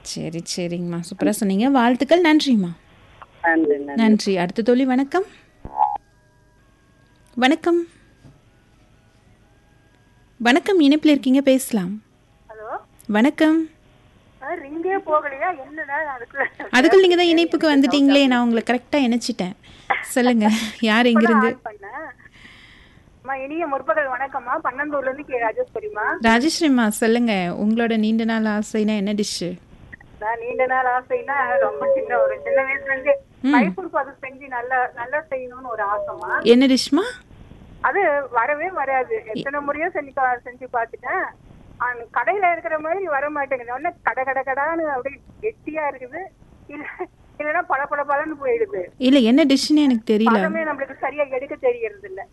சரி சரிங்கம்மா, சூப்பராக சொன்னீங்க. வாழ்த்துக்கள். நன்றிம்மா. நன்றி நன்றி. நன்றி. அடுத்த தோழி வணக்கம். வணக்கம். வணக்கம், இணைப்பில் இருக்கீங்க, பேசலாம். ஹலோ, வணக்கம். ரிங்கே போகலையா என்னடா அதுக்குள் நீங்கள் தான் இணைப்புக்கு வந்துட்டீங்களே, நான் உங்களை கரெக்டாக இணைச்சிட்டேன். சொல்லுங்க, யார் எங்கிருந்து? பண்ணேன். அம்மா இனிய முற்பகல் வணக்கம்மா. பன்னந்தூர்ல இருந்து கே ராஜேஸ்வரிமா. ராஜேஸ்வரிம்மா, சொல்லுங்க, உங்களோட நீண்ட நாள் ஆசைனா என்ன டிஷ்ஷு? நான் நீண்ட நாள் ஆசைன்னா ரொம்ப சின்ன வயசுல இருந்து மைசூர் பாக்கு செஞ்சு நல்லா நல்லா செய்யணும்னு ஒரு ஆசைமா. என்ன டிஷ்மா? அது வரவே வராது. எத்தனை முறையோ செஞ்சு பார்த்துட்டேன். கடையில இருக்கிற மாதிரி வர மாட்டேங்குது. ஒன்னு கடான்னு அப்படியே கெட்டியா இருக்குது, இல்லைன்னா பல பலன்னு போயிடுது. இல்ல, என்ன டிஷ்னு எனக்கு தெரியல. நம்மளுக்கு சரியா எடுக்க தெரியறது இல்ல.